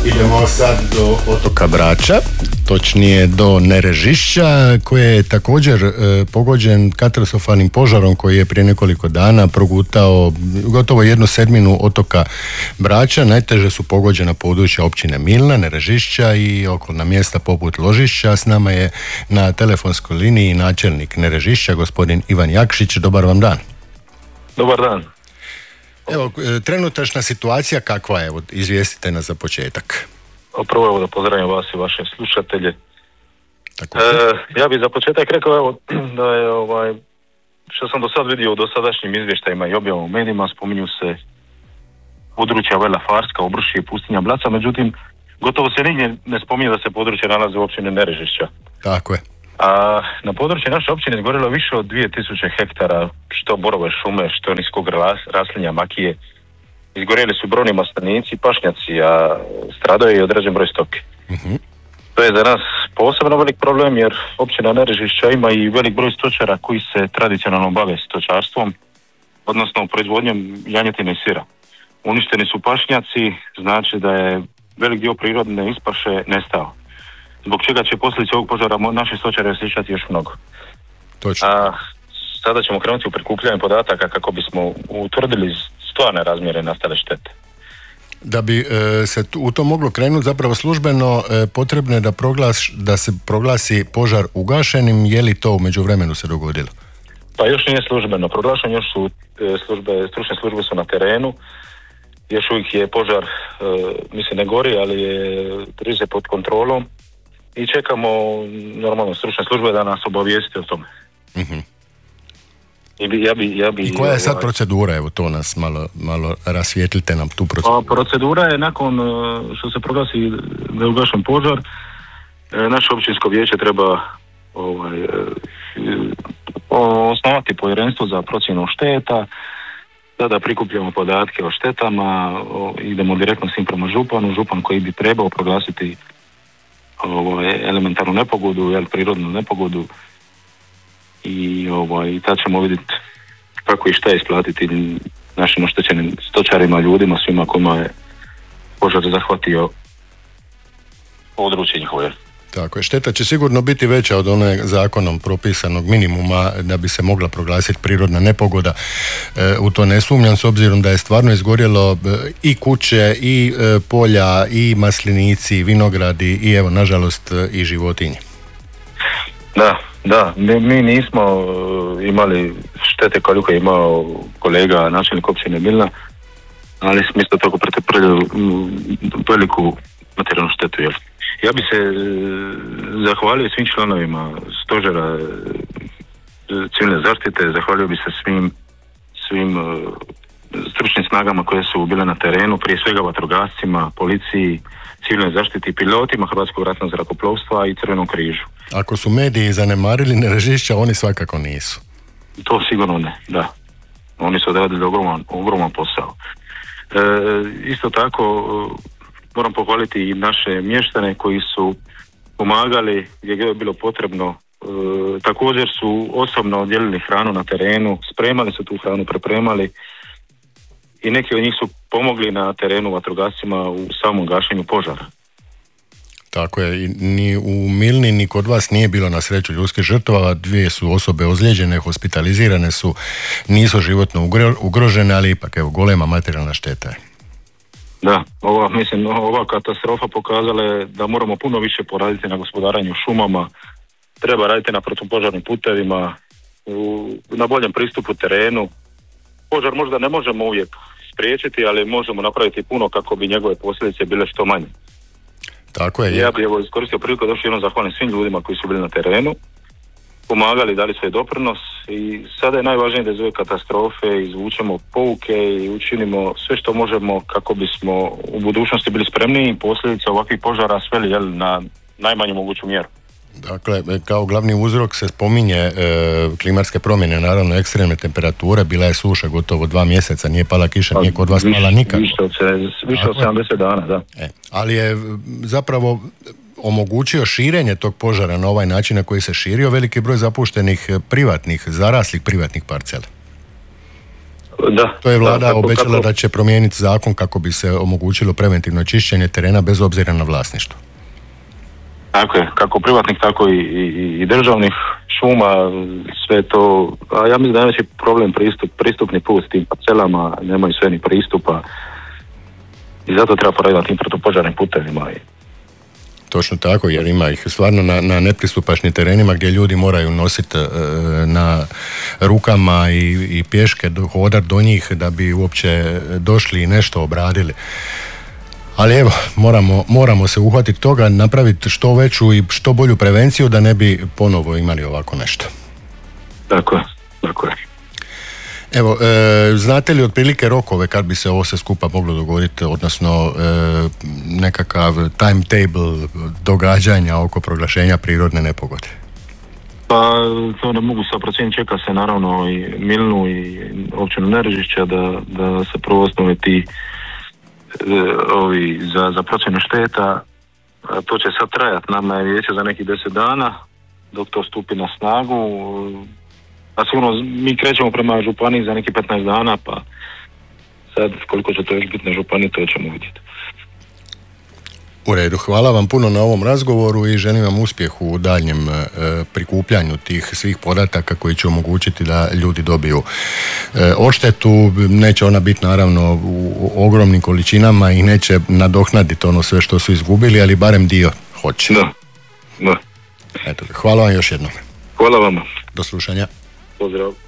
Idemo sad do otoka Brača, točnije do Nerežišća, koje je također pogođen katastrofalnim požarom koji je prije nekoliko dana progutao gotovo 1/7 otoka Brača. Najteže su pogođena područja općine Milna, Nerežišća i okolna mjesta poput Ložišća. S nama je na telefonskoj liniji načelnik Nerežišća, gospodin Ivan Jakšić. Dobar vam dan. Dobar dan. Evo, trenutačna situacija kakva je? Izvijestite nas za početak. Prvo da pozdravim vas i vaše slušatelje. Ja bih za početak rekao da je što sam do sad vidio u dosadašnjim izvještajima i objavom u medijima, spominju se područja Vela Farska, Obrušje i pustinja Blaca, međutim gotovo se nigdje ne spominje da se područje nalazi u općini Nerežišća. Tako je. A na području naše općine izgorilo više od 2000 hektara, što borove šume, što niskog raslinja, makije. Izgorjeli su brojni maslinici, pašnjaci, a stradao je i određen broj stoke. To je za nas posebno velik problem, jer općina Nerežišća ima i velik broj stočara koji se tradicionalno bave stočarstvom, odnosno proizvodnjom janjetine i sira. Uništeni su pašnjaci, znači da je velik dio prirodne ispaše nestao, zbog čega će posljedice ovog požara naši stočari osjećati još mnogo. Točno. A sada ćemo krenuti u prikupljanje podataka kako bismo utvrdili stvarne razmjere nastale štete. Da bi se u to moglo krenuti zapravo službeno, potrebno je da se proglasi požar ugašenim. Je li to u međuvremenu se dogodilo? Pa još nije službeno proglašen, još su stručne službe su na terenu. Još uvijek je požar, mislim ne gori, ali je krize pod kontrolom i čekamo normalno stručne službe da nas obavijesti o tome. I koja je sad procedura? Evo to nas malo rasvijetlite nam tu proceduru. Procedura je nakon što se proglasi da je ugašen požar, naše općinsko vijeće treba osnovati povjerenstvo za procjenu šteta. Tada prikupljamo podatke o štetama, idemo direktno s tim prema županu, župan koji bi trebao proglasiti elementarnu nepogodu, prirodnu nepogodu, i tad ćemo vidjeti kako i šta isplatiti našim oštećenim stočarima, ljudima, svima kojima je požar zahvatio područje njihove. Tako je, šteta će sigurno biti veća od onog zakonom propisanog minimuma da bi se mogla proglasiti prirodna nepogoda. U to ne sumnjam, s obzirom da je stvarno izgorjelo i kuće, i polja, i maslinici, i vinogradi, i evo, nažalost, i životinje. Da, mi nismo imali štete koliko je imao kolega načelnik općine Milna, ali smo isto tako pretrpili veliku materijalnu štetu. Ja bi se zahvalio svim članovima stožera civilne zaštite, zahvalio bi se svim stručnim snagama koje su bile na terenu, prije svega vatrogascima, policiji, civilnoj zaštiti, pilotima Hrvatskog ratnog zrakoplovstva i Crvenom križu. Ako su mediji zanemarili Nerežišća, oni svakako nisu. To sigurno ne, da. Oni su odradili ogroman posao. Isto tako moram pohvaliti i naše mještane koji su pomagali gdje je bilo potrebno. Također su osobno dijelili hranu na terenu, spremali su tu hranu, pripremali i neki od njih su pomogli na terenu vatrogascima u samom gašenju požara. Tako je, ni u Milni ni kod vas nije bilo na sreću ljudskih žrtava, 2 su osobe ozlijeđene, hospitalizirane su, nisu životno ugrožene, ali ipak evo, golema materijalna šteta je. Da, ova katastrofa pokazala je da moramo puno više poraditi na gospodaranju šumama, treba raditi na protupožarnim putevima, na boljem pristupu terenu. Požar možda ne možemo uvijek spriječiti, ali možemo napraviti puno kako bi njegove posljedice bile što manje. Tako je. Ja bih iskoristio priliku da još jednom zahvalim svim ljudima koji su bili na terenu, pomagali, dali svoj doprinos i sada je najvažnije da iz ove katastrofe izvučemo pouke i učinimo sve što možemo kako bismo u budućnosti bili spremni i posljedice ovakvih požara sveli na najmanju moguću mjeru. Dakle, kao glavni uzrok se spominje klimatske promjene, naravno ekstremne temperature, bila je suša gotovo 2 mjeseca, nije pala kiša, nije kod vas pala nikako. Više od 70 dana, da. Ali je zapravo omogućio širenje tog požara na ovaj način na koji se širio veliki broj zapuštenih privatnih, zaraslih privatnih parcela. Da. To je vlada kako, obećala da će promijeniti zakon kako bi se omogućilo preventivno čišćenje terena bez obzira na vlasništvo. Tako je, kako privatnih, tako i državnih šuma, sve to, a ja mislim da je najveći problem pristupni put s tim parcelama, nemaju sve ni pristupa i zato treba poraditi na tim protupožarnim putevima. Točno tako, jer ima ih stvarno na nepristupačnim terenima gdje ljudi moraju nositi na rukama i pješke hodati do njih da bi uopće došli i nešto obradili. Ali evo, moramo se uhvatiti toga, napraviti što veću i što bolju prevenciju da ne bi ponovo imali ovako nešto. Tako je. Evo, znate li otprilike rokove kad bi se ovo sve skupa moglo dogoditi, odnosno nekakav timetable događanja oko proglašenja prirodne nepogode? Pa to ne mogu sad procijeniti, čeka se naravno i Milnu i općinu Nerežišća da se prvo osnove ti za procjenu šteta. To će sad trajati, nama je vijeće za nekih 10 dana dok to stupi na snagu, a sigurno mi krećemo prema županiji za nekih 15 dana, pa sad koliko će to još biti na županiji, to ćemo vidjeti. U redu, hvala vam puno na ovom razgovoru i želim vam uspjeh u daljnjem prikupljanju tih svih podataka koji će omogućiti da ljudi dobiju odštetu. Neće ona biti naravno u ogromnim količinama i neće nadoknaditi ono sve što su izgubili, ali barem dio hoće. Da. Eto, hvala vam još jednom. Hvala vama. Do slušanja. Pozdrav.